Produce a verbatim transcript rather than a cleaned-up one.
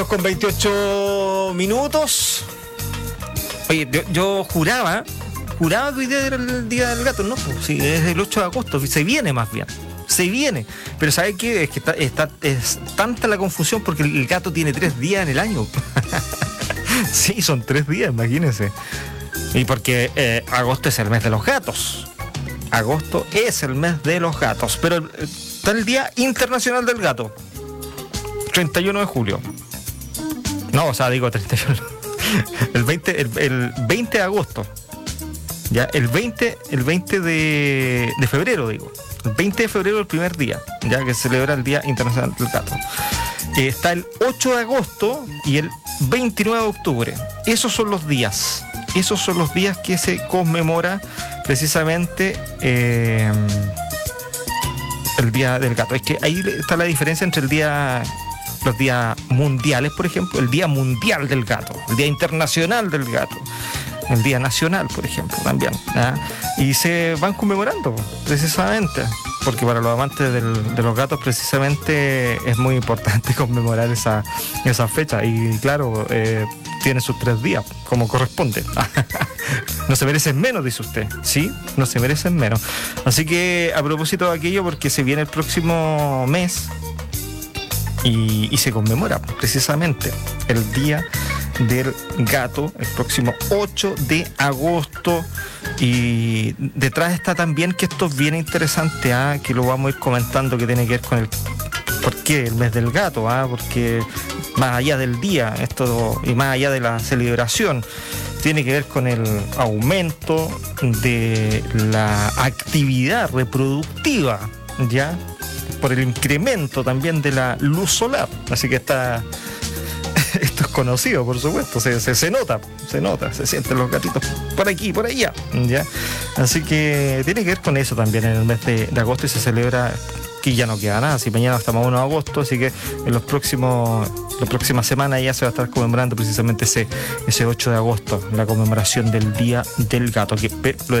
Con veintiocho minutos. Oye, yo, yo juraba, juraba que hoy día era el Día del Gato, no, pues, sí, es el ocho de agosto, se viene más bien, se viene. Pero ¿sabe qué? Es que está, está, es tanta la confusión porque el gato tiene tres días en el año. Sí, son tres días, imagínense. Y porque eh, agosto es el mes de los gatos. Agosto es el mes de los gatos. Pero eh, está el Día Internacional del Gato. treinta y uno de julio. No, o sea, digo treinta y uno. El veinte, el, el veinte de agosto. Ya, el veinte, el veinte de, de febrero, digo. El veinte de febrero, el primer día, ya que se celebra el Día Internacional del Gato. Eh, está el ocho de agosto y el veintinueve de octubre. Esos son los días. Esos son los días que se conmemora precisamente eh, el Día del Gato. Es que ahí está la diferencia entre el día... los días mundiales, por ejemplo, el Día Mundial del Gato, el Día Internacional del Gato, el Día Nacional, por ejemplo, también, ¿eh? Y se van conmemorando, precisamente, porque para los amantes del, de los gatos, precisamente, es muy importante conmemorar esa, esa fecha, y claro, eh, tiene sus tres días, como corresponde. No se merecen menos, dice usted. Sí, no se merecen menos. Así que, a propósito de aquello, porque se viene el próximo mes, Y, y se conmemora precisamente el Día del Gato, el próximo ocho de agosto. Y detrás está también, que esto es bien interesante, ¿ah? Que lo vamos a ir comentando, que tiene que ver con el por qué el mes del gato, ¿ah? Porque más allá del día, esto y más allá de la celebración, tiene que ver con el aumento de la actividad reproductiva, ¿ya? Por el incremento también de la luz solar. Así que está, esto es conocido, por supuesto, se, se, se nota, se nota, se sienten los gatitos por aquí, por allá, ¿ya? Así que tiene que ver con eso también en el mes de, de agosto, y se celebra, que ya no queda nada, si mañana estamos a uno de agosto, así que en los próximos, la próxima semana ya se va a estar conmemorando precisamente ese, ese ocho de agosto, la conmemoración del Día del Gato, que lo